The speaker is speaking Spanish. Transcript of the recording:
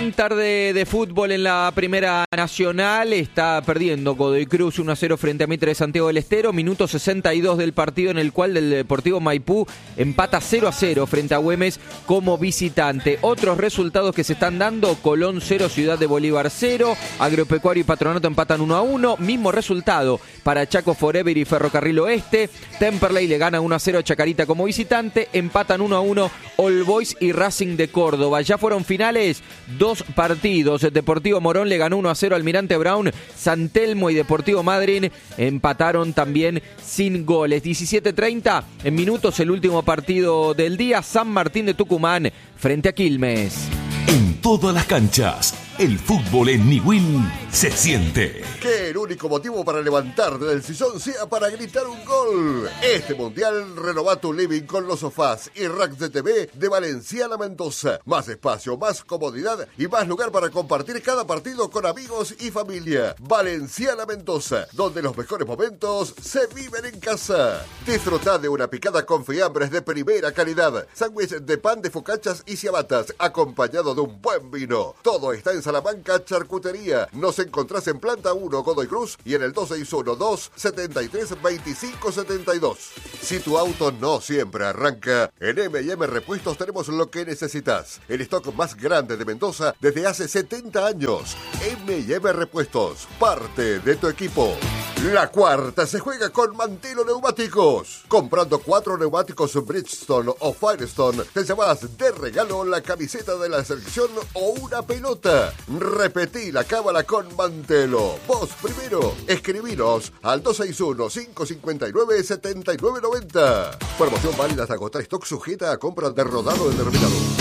Bien, tarde de fútbol en la Primera Nacional. Está perdiendo Godoy Cruz 1-0 frente a Mitre de Santiago del Estero. Minuto 62 del partido, en el cual el Deportivo Maipú empata 0-0 frente a Güemes como visitante. Otros resultados que se están dando: Colón 0, Ciudad de Bolívar 0, Agropecuario y Patronato empatan 1-1. Mismo resultado para Chaco Forever y Ferrocarril Oeste. Temperley le gana 1-0 a Chacarita como visitante. Empatan 1-1 All Boys y Racing de Córdoba. Ya fueron finales dos partidos. El Deportivo Morón le ganó 1-0 al Almirante Brown. San Telmo y Deportivo Madryn empataron también sin goles. 17:30 en minutos el último partido del día. San Martín de Tucumán frente a Quilmes. En todas las canchas, el fútbol en Niwil se siente. Que el único motivo para levantarte del sillón sea para gritar un gol. Este mundial renová tu living con los sofás y racks de TV de Valenciana Mendoza. Más espacio, más comodidad y más lugar para compartir cada partido con amigos y familia. Valenciana Mendoza, donde los mejores momentos se viven en casa. Disfrutá de una picada con fiambres de primera calidad, sándwich de pan de focachas y ciabatas, acompañado de un buen vino. Todo está en Salamanca Charcutería. Nos encontrás en Planta 1 Godoy Cruz y en el 261-273-2572. Si tu auto no siempre arranca, en M&M Repuestos tenemos lo que necesitas. El stock más grande de Mendoza desde hace 70 años. M&M Repuestos, parte de tu equipo. La cuarta se juega con Mantelo Neumáticos. Comprando 4 neumáticos Bridgestone o Firestone, te llevas de regalo la camiseta de la selección o una pelota. Repetí la cábala con Mantelo. Vos primero. Escribinos al 261-559-7990. Promoción válida hasta agotar stock, sujeta a compra de rodado determinado.